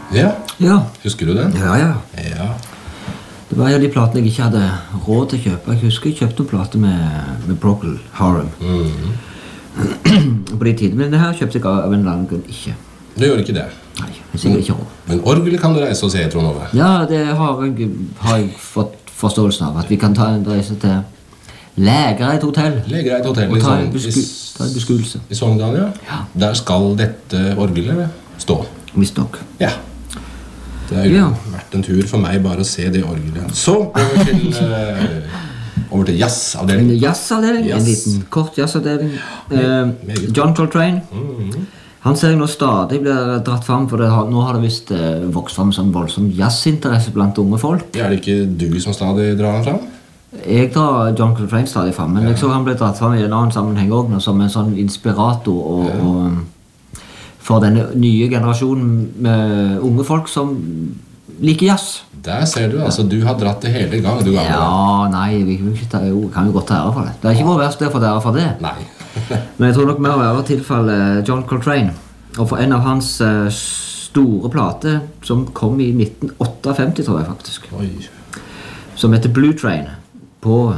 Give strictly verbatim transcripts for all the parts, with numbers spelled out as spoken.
Ja, Ja. husker du den? Ja, ja. Ja. Det var jo de platene jeg ikke hadde råd til å kjøpe. Jeg husker jeg kjøpte en plate med, med Procol Harum. Mm. På de tidene, men det her kjøpte jeg av en eller annen grunn ikke. Du gjør ikke det. Nei, jeg sikkert ikke råd. Men orgelet kan du reise og se, Trond Ove. Ja, det har jeg, har jeg fått forståelsen av. At vi kan ta en reise til Lægereid hotell. Lægereid hotell Og i, ta en, Sogn- besku, ta en beskuelse. i Sogndal, ja. Ja. Der skal dette orgelet stå. Visst nok. Ja. Det har jo Ja. vært en tur for meg bare å se det orgelet. Så over til, uh, over til En jazzavdelingen. jazzavdeling, Jazz. en liten kort jazzavdeling. meget Eh, John Coltrane. Mhm. Han ser jeg nå stadig blir dratt fram, for det har, nå har det visst eh, vokst fram sånn voldsom jazzinteresse blant unge folk. Er det ikke du som stadig drar han fram? Jeg drar John Coltrane stadig fram, men jeg så han ble dratt fram i en annen sammenheng også, nå, som en sånn inspirator og, Ja. og, um, for denne nye generasjonen med unge folk som liker jazz. Der ser du, altså du har dratt det hele gang, du gamle. Ja, nei, vi kan jo ikke ta, jo, kan jo godt ta ære for det. Det er ikke vår verste å få ære for det. Nei. Men jeg tror nok mer å være tilfelle John Coltrane. Og for en av hans eh, store plater, som kom i nitten femtiåtte, tror jeg faktisk, Oi. som heter Blue Train, på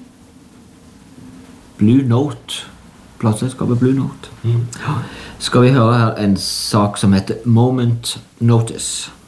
Blue Note, plateselskapet Blue Note. Mm. Ja. Skal vi høre her en sak som heter Moment Notice.